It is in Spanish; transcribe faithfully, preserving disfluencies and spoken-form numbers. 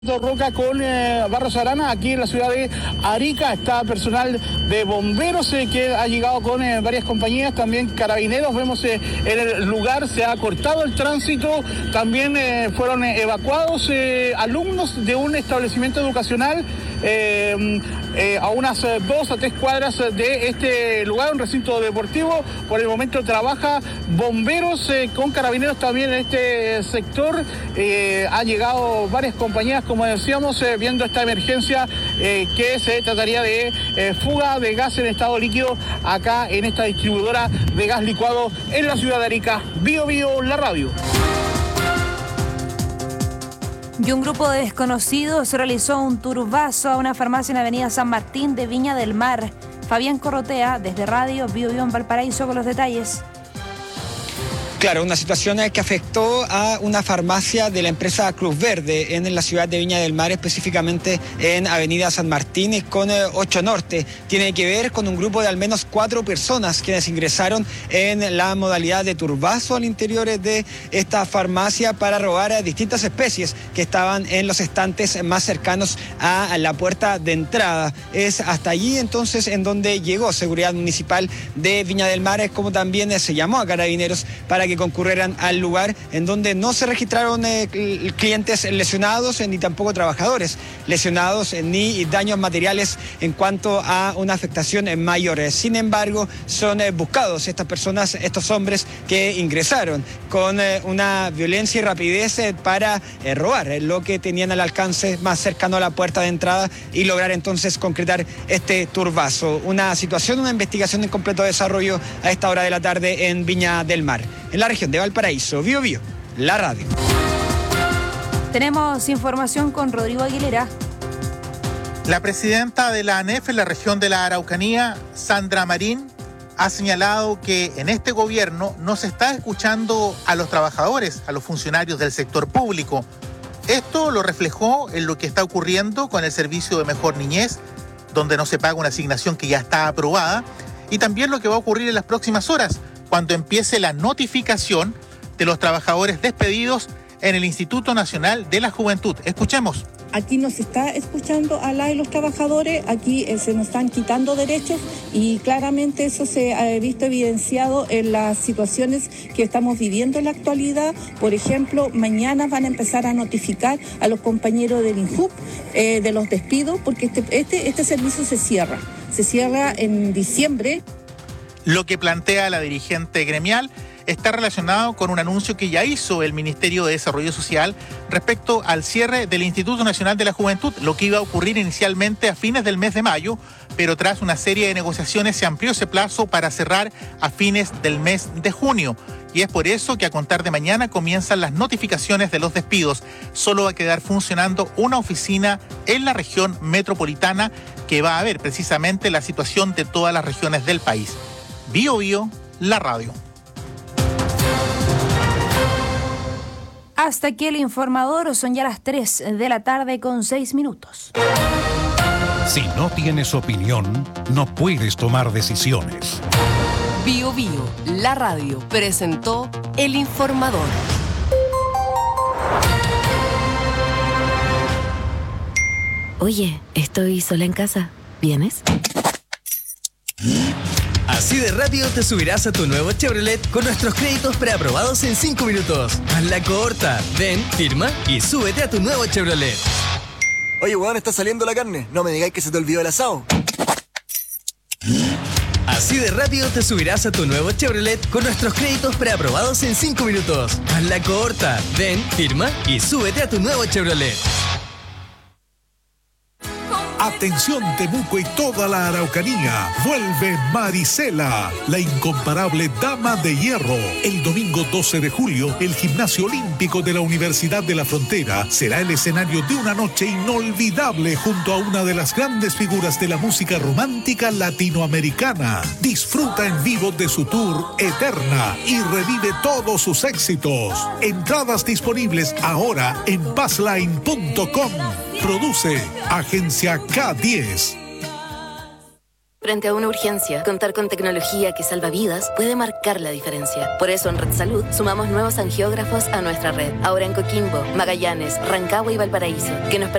Roca con eh, Barros Arana, aquí en la ciudad de Arica. Está personal de bomberos eh, que ha llegado con eh, varias compañías, también carabineros. Vemos eh, en el lugar se ha cortado el tránsito, también eh, fueron eh, evacuados eh, alumnos de un establecimiento educacional eh, eh, a unas eh, dos a tres cuadras de este lugar, un recinto deportivo. Por el momento trabaja bomberos eh, con carabineros también en este sector. Eh, ha llegado varias compañías, como decíamos, eh, viendo esta emergencia eh, que se trataría de eh, fuga de gas en estado líquido acá en esta distribuidora de gas licuado en la ciudad de Arica. Bio Bio, la radio. Y un grupo de desconocidos realizó un turbazo a una farmacia en la avenida San Martín de Viña del Mar. Fabián Corrotea, desde Radio Bio Bio en Valparaíso, con los detalles. Claro, una situación que afectó a una farmacia de la empresa Cruz Verde en la ciudad de Viña del Mar, específicamente en Avenida San Martín con ocho Norte. Tiene que ver con un grupo de al menos cuatro personas quienes ingresaron en la modalidad de turbazo al interior de esta farmacia para robar distintas especies que estaban en los estantes más cercanos a la puerta de entrada. Es hasta allí entonces en donde llegó Seguridad Municipal de Viña del Mar, como también se llamó a carabineros para que que concurrieran al lugar, en donde no se registraron eh, clientes lesionados eh, ni tampoco trabajadores lesionados eh, ni daños materiales en cuanto a una afectación eh, mayor. Sin embargo, son eh, buscados estas personas, estos hombres que ingresaron con eh, una violencia y rapidez eh, para eh, robar eh, lo que tenían al alcance más cercano a la puerta de entrada y lograr entonces concretar este turbazo. Una situación, una investigación en completo desarrollo a esta hora de la tarde en Viña del Mar. En la región de Valparaíso, Bio Bio, la radio. Tenemos información con Rodrigo Aguilera. La presidenta de la A N E F en la región de la Araucanía, Sandra Marín, ha señalado que en este gobierno no se está escuchando a los trabajadores, a los funcionarios del sector público. Esto lo reflejó en lo que está ocurriendo con el servicio de Mejor Niñez, donde no se paga una asignación que ya está aprobada, y también lo que va a ocurrir en las próximas horas, cuando empiece la notificación de los trabajadores despedidos en el Instituto Nacional de la Juventud. Escuchemos. Aquí no se está escuchando a la de los trabajadores, aquí eh, se nos están quitando derechos y claramente eso se ha visto evidenciado en las situaciones que estamos viviendo en la actualidad. Por ejemplo, mañana van a empezar a notificar a los compañeros del INJUP eh, de los despidos, porque este, este, este servicio se cierra, se cierra en diciembre. Lo que plantea la dirigente gremial está relacionado con un anuncio que ya hizo el Ministerio de Desarrollo Social respecto al cierre del Instituto Nacional de la Juventud, lo que iba a ocurrir inicialmente a fines del mes de mayo, pero tras una serie de negociaciones se amplió ese plazo para cerrar a fines del mes de junio. Y es por eso que a contar de mañana comienzan las notificaciones de los despidos. Solo va a quedar funcionando una oficina en la región metropolitana que va a ver precisamente la situación de todas las regiones del país. Bio Bio, la radio. Hasta aquí el informador, son ya las tres de la tarde con seis minutos. Si no tienes opinión, no puedes tomar decisiones. Bio Bio, la radio, presentó el informador. Oye, estoy sola en casa. ¿Vienes? Así de rápido te subirás a tu nuevo Chevrolet con nuestros créditos preaprobados en cinco minutos. Hazla corta. Ven, firma y súbete a tu nuevo Chevrolet. Oye, weón, está saliendo la carne. No me digáis que se te olvidó el asado. Así de rápido te subirás a tu nuevo Chevrolet con nuestros créditos preaprobados en cinco minutos. Hazla corta. Ven, firma y súbete a tu nuevo Chevrolet. Atención Temuco y toda la Araucanía, vuelve Marisela, la incomparable dama de hierro. El domingo doce de julio, el Gimnasio Olímpico de la Universidad de la Frontera será el escenario de una noche inolvidable junto a una de las grandes figuras de la música romántica latinoamericana. Disfruta en vivo de su tour Eterna y revive todos sus éxitos. Entradas disponibles ahora en passline punto com. Produce Agencia K diez. Frente a una urgencia, contar con tecnología que salva vidas puede marcar la diferencia. Por eso en Red Salud sumamos nuevos angiógrafos a nuestra red. Ahora en Coquimbo, Magallanes, Rancagua y Valparaíso, que nos